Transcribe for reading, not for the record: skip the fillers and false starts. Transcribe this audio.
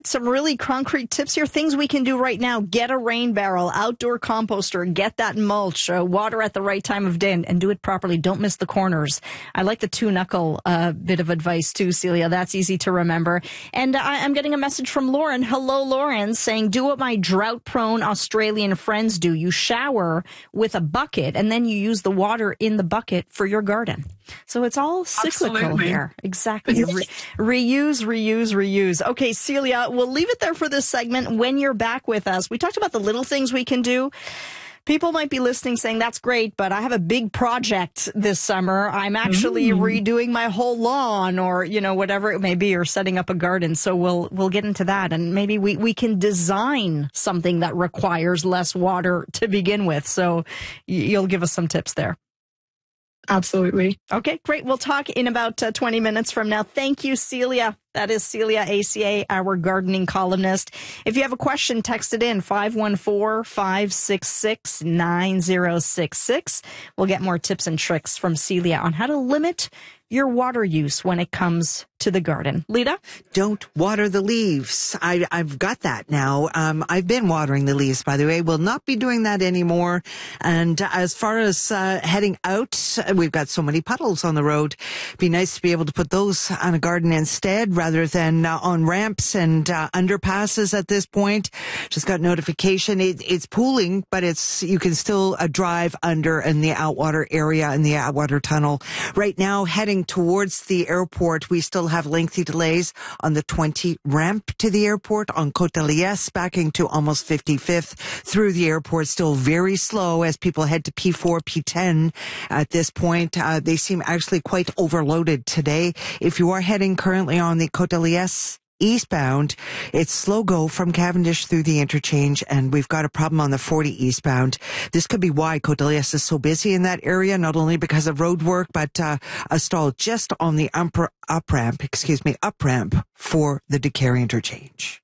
some really concrete tips here, things we can do right now. Get a rain barrel, outdoor composter, get that mulch, water at the right time of day, and do it properly. Don't miss the corners. I like the two-knuckle bit of advice too, Celia. That's easy to remember. And I'm getting a message from Lauren. Hello, Lauren, saying, do what my drought-prone Australian friends do. You shower with a bucket, and then you use the water in the bucket for your garden. So it's all cyclical. Absolutely. Here. Exactly. Reuse. Okay, Celia, we'll leave it there for this segment. When you're back with us, we talked about the little things we can do. People might be listening saying, that's great, but I have a big project this summer. I'm actually redoing my whole lawn, or, whatever it may be, or setting up a garden. So we'll get into that. And maybe we can design something that requires less water to begin with. So you'll give us some tips there. Absolutely. Okay, great. We'll talk in about 20 minutes from now. Thank you, Celia. That is Celia ACA, our gardening columnist. If you have a question, text it in 514-566-9066. We'll get more tips and tricks from Celia on how to limit your water use when it comes to the garden. Lita? Don't water the leaves. I've got that now. I've been watering the leaves, by the way. Will not be doing that anymore. And as far as heading out, we've got so many puddles on the road. Be nice to be able to put those on a garden instead, rather than on ramps and underpasses at this point. Just got notification. It's pooling, but you can still drive under in the Outwater area, in the Outwater tunnel. Right now, heading towards the airport, we still have lengthy delays on the 20 ramp to the airport, on Côte de Liesse, backing to almost 55th through the airport. Still very slow as people head to P4, P10 at this point. They seem actually quite overloaded today. If you are heading currently on the Côte de Liesse eastbound, it's slow go from Cavendish through the interchange, and we've got a problem on the 40 eastbound. This could be why Côte de Liesse is so busy in that area, not only because of road work, but a stall just on the up ramp for the Decarie interchange.